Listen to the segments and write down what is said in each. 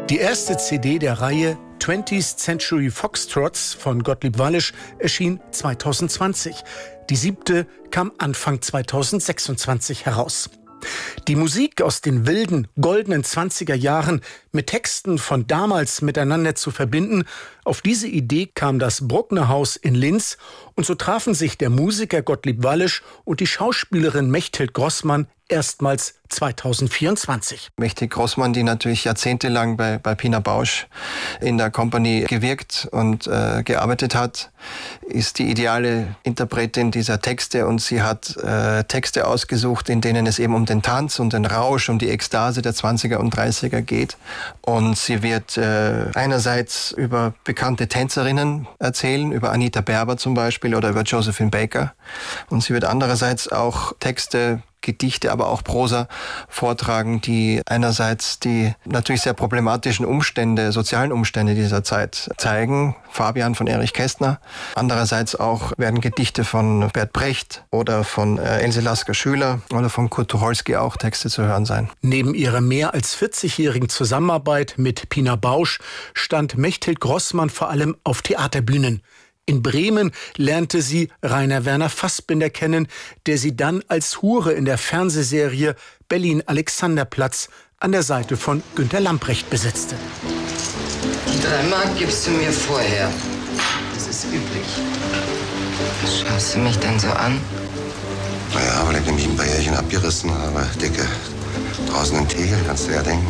Die erste CD der Reihe 20th Century Foxtrots von Gottlieb Wallisch erschien 2020. Die 7. kam Anfang 2026 heraus. Die Musik aus den wilden, goldenen 20er Jahren mit Texten von damals miteinander zu verbinden, auf diese Idee kam das Bruckner Haus in Linz und so trafen sich der Musiker Gottlieb Wallisch und die Schauspielerin Mechthild Grossmann erstmals 2024. Mechthild Grossmann, die natürlich jahrzehntelang bei Pina Bausch in der Company gewirkt und gearbeitet hat, ist die ideale Interpretin dieser Texte und sie hat Texte ausgesucht, in denen es eben um den Tanz, um den Rausch, um die Ekstase der 20er und 30er geht. Und sie wird einerseits über bekannte Tänzerinnen erzählen, über Anita Berber zum Beispiel oder über Josephine Baker. Und sie wird andererseits auch Texte, Gedichte, aber auch Prosa vortragen, die einerseits die natürlich sehr problematischen Umstände, sozialen Umstände dieser Zeit zeigen. Fabian von Erich Kästner. Andererseits auch werden Gedichte von Bert Brecht oder von Else Lasker-Schüler oder von Kurt Tucholsky auch Texte zu hören sein. Neben ihrer mehr als 40-jährigen Zusammenarbeit mit Pina Bausch stand Mechthild Grossmann vor allem auf Theaterbühnen. In Bremen lernte sie Rainer Werner Fassbinder kennen, der sie dann als Hure in der Fernsehserie Berlin-Alexanderplatz an der Seite von Günter Lamprecht besetzte. Die 3 Mark gibst du mir vorher. Das ist üblich. Was schaust du mich denn so an? Naja, weil ich nämlich ein paar Jährchen abgerissen habe. Dicke, draußen in Tegel, kannst du ja denken.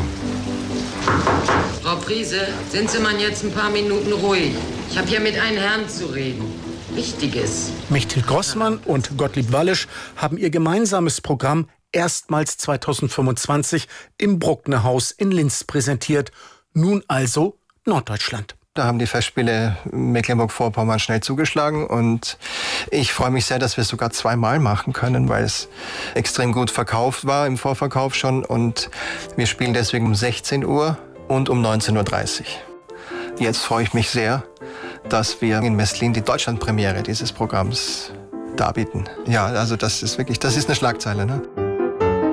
Frau Priese, sind Sie mal jetzt ein paar Minuten ruhig? Ich habe hier mit einem Herrn zu reden. Wichtiges. Mechthild Grossmann und Gottlieb Wallisch haben ihr gemeinsames Programm erstmals 2025 im Bruckner Haus in Linz präsentiert. Nun also Norddeutschland. Da haben die Festspiele Mecklenburg-Vorpommern schnell zugeschlagen und ich freue mich sehr, dass wir es sogar 2-mal machen können, weil es extrem gut verkauft war im Vorverkauf schon und wir spielen deswegen um 16 Uhr und um 19.30 Uhr. Jetzt freue ich mich sehr, dass wir in Messlin die Deutschlandpremiere dieses Programms darbieten. Ja, also das ist eine Schlagzeile, ne?